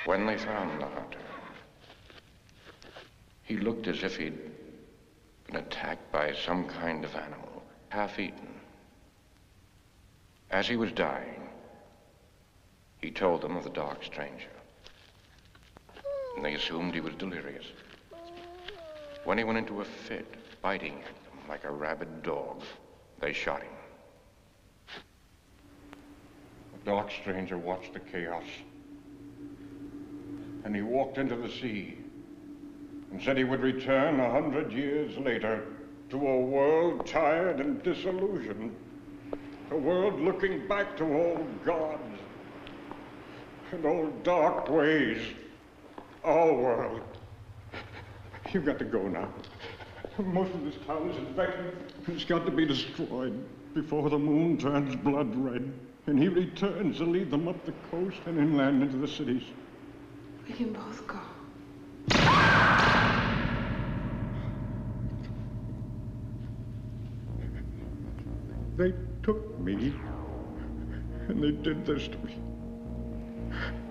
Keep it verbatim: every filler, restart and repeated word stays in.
When they found the hunter, he looked as if he'd been attacked by some kind of animal, half-eaten. As he was dying, he told them of the dark stranger, and they assumed he was delirious. When he went into a fit, biting at them like a rabid dog, they shot him. The dark stranger watched the chaos, and he walked into the sea and said he would return a hundred years later to a world tired and disillusioned, a world looking back to old gods and old dark ways. Our world. You've got to go now. Most of this town is infected. It's got to be destroyed before the moon turns blood red and he returns to lead them up the coast and inland into the cities. We can both go. They took me, and they did this to me.